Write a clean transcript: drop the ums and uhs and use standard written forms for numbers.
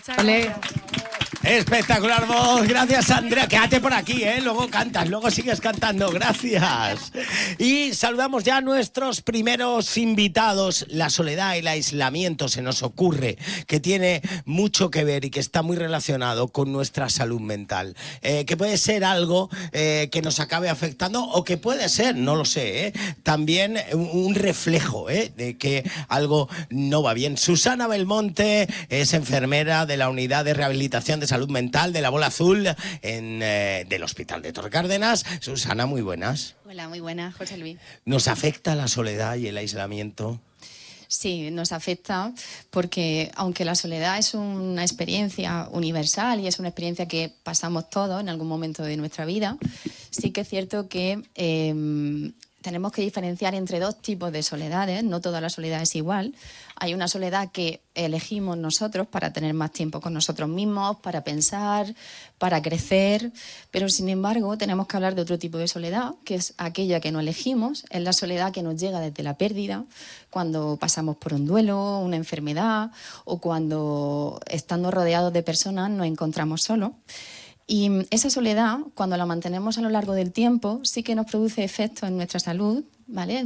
Muchas Olé. gracias. Espectacular voz, gracias Andrea, quédate por aquí, luego cantas, luego sigues cantando, gracias. Y saludamos ya a nuestros primeros invitados. La soledad y el aislamiento se nos ocurre que tiene mucho que ver y que está muy relacionado con nuestra salud mental, que puede ser algo que nos acabe afectando o que puede ser, no lo sé, también un reflejo de que algo no va bien. Susana Belmonte es enfermera de la Unidad de Rehabilitación de Salud Mental de la Bola Azul del Hospital de Torre Cárdenas. Susana, muy buenas. Hola, muy buenas, José Luis. ¿Nos afecta la soledad y el aislamiento? Sí, nos afecta porque aunque la soledad es una experiencia universal y es una experiencia que pasamos todos en algún momento de nuestra vida, sí que es cierto que tenemos que diferenciar entre dos tipos de soledades. No toda la soledad es igual. Hay una soledad que elegimos nosotros para tener más tiempo con nosotros mismos, para pensar, para crecer, pero sin embargo tenemos que hablar de otro tipo de soledad, que es aquella que no elegimos, es la soledad que nos llega desde la pérdida, cuando pasamos por un duelo, una enfermedad o cuando estando rodeados de personas nos encontramos solos. Y esa soledad, cuando la mantenemos a lo largo del tiempo, sí que nos produce efectos en nuestra salud, ¿vale?